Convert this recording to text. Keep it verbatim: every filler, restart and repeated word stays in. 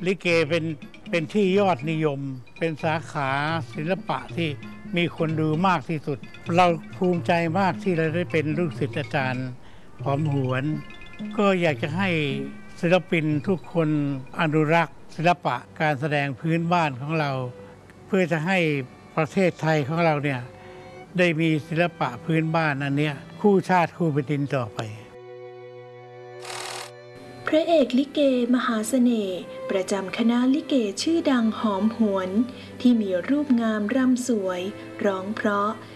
ลิเกเป็นเป็นที่ยอดนิยมเป็นสาขาศิลปะที่มีคนดูมากที่สุดเราภูมิใจมากที่เราได้เป็นลูกศิษย์อาจารย์หอมหวนก็อยากจะให้ศิลปินทุกคนอนุรักษ์ศิลปะการแสดงพื้นบ้านของเราเพื่อจะให้ประเทศไทยของเราเนี่ยได้มีศิลปะพื้นบ้านอันเนี้ยคู่ชาติคู่แผ่นดินต่อไปพระเอกลิเกมหาเสน่ห์ประจำคณะลิเกชื่อดังหอมหวนที่มีรูปงามร่ำสวยร้องเพราะ